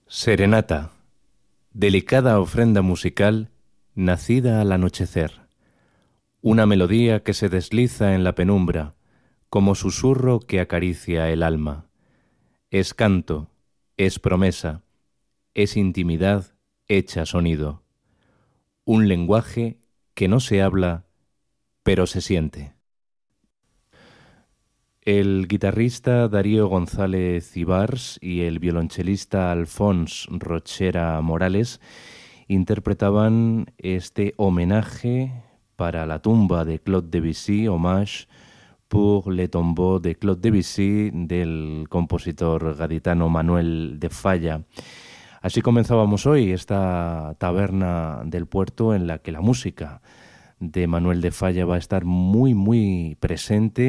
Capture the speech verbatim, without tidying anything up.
Serenata, delicada ofrenda musical nacida al anochecer, una melodía que se desliza en la penumbra, como susurro que acaricia el alma. Es canto, es promesa, es intimidad hecha sonido, un lenguaje que no se habla, pero se siente. El guitarrista Darío González Ibars y el violonchelista Alfons Rochera Morales interpretaban este homenaje para la tumba de Claude Debussy, Hommage pour le tombeau de Claude Debussy, del compositor gaditano Manuel de Falla. Así comenzábamos hoy esta taberna del puerto en la que la música de Manuel de Falla va a estar muy, muy presente